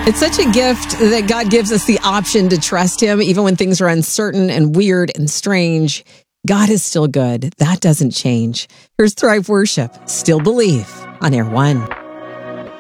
It's such a gift that God gives us the option to trust him, even when things are uncertain and weird and strange. God is still good. That doesn't change. Here's Thrive Worship. Still Believe on Air One.